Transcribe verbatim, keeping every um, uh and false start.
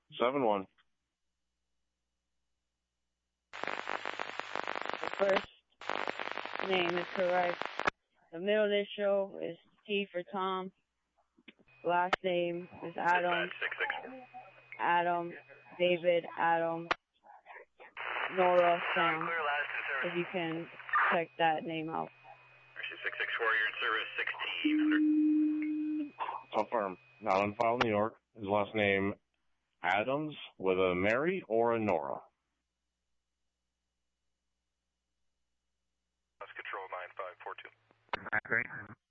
seven one. The first name is correct. The middle initial is T for Tom. Last name is Adam. Adam, David, Adam, Nora, Sam. If you can check that name out. six six four, you're in service, sixteen hundred. Confirm. Not on file, New York. His last name, Adams, with a Mary or a Nora. That's control nine five four two. Great.